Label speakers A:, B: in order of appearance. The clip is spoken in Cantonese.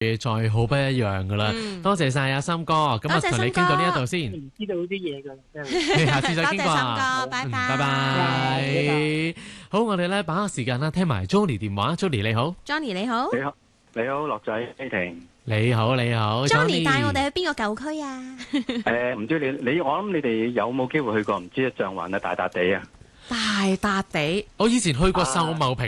A: 再好不一樣噶啦。多謝晒阿森哥，咁啊同你傾到呢一度先。
B: 唔知道啲嘢㗎，真係。
A: 下次再傾過
C: 多謝森
A: 啊。
C: 哥，拜拜。
A: 拜拜。好，我哋咧把握時間啦，聽埋 Johnny 電話。Johnny 你好
C: Johnny 你好
D: 你好，你好，樂仔希婷。
A: 你好
C: ，Johnny 帶我哋去邊個舊區啊？
D: 唔知我諗你哋有冇機會去過？唔知象環啊，大笪地啊。
C: 大笪地，
A: 我以前去過秀茂坪。